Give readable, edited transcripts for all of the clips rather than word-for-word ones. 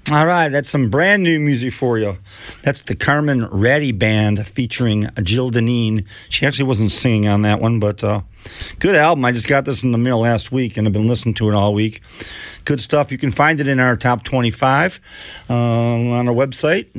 All right, that's some brand new music for you. That's the Carmen Ratty Band featuring Jill Deneen. She actually wasn't singing on that one, but good album. I just got this in the mail last week, and I've been listening to it all week. Good stuff. You can find it in our top 25 on our website,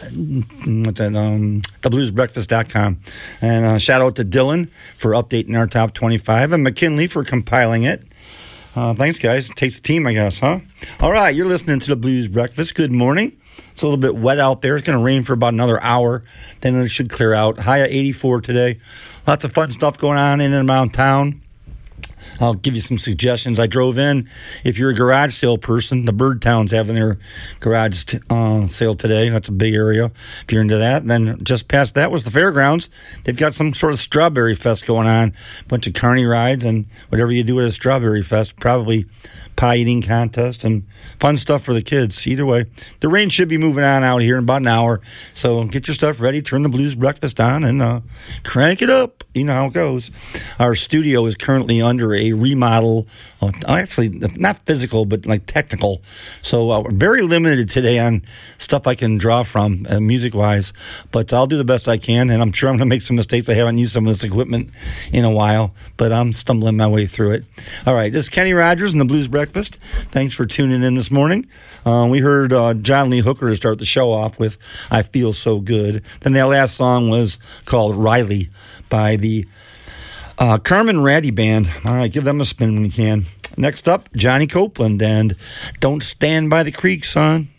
thebluesbreakfast.com. And shout out to Dylan for updating our top 25 and McKinley for compiling it. Thanks, guys. It takes a team, I guess, huh? All right, you're listening to the Blues Breakfast. Good morning. It's a little bit wet out there. It's going to rain for about another hour. Then it should clear out. High at 84 today. Lots of fun stuff going on in and around town. I'll give you some suggestions. I drove in. If you're a garage sale person, the Birdtown's having their garage sale today. That's a big area if you're into that. And then just past that was the fairgrounds. They've got some sort of strawberry fest going on. A bunch of carny rides and whatever you do at a strawberry fest. Probably pie eating contest and fun stuff for the kids. Either way, the rain should be moving on out here in about an hour. So get your stuff ready. Turn the Blues Breakfast on and crank it up. You know how it goes. Our studio is currently under a remodel. Actually, not physical, but like technical. So we're very limited today on stuff I can draw from music-wise. But I'll do the best I can, and I'm sure I'm going to make some mistakes. I haven't used some of this equipment in a while, but I'm stumbling my way through it. All right, this is Kenny Rogers and the Blues Breakfast. Thanks for tuning in this morning. We heard John Lee Hooker to start the show off with I Feel So Good. Then that last song was called Riley by the Carmen Ratty Band. All right, give them a spin when you can. Next up, Johnny Copeland and Don't Stand by the Creek, Son.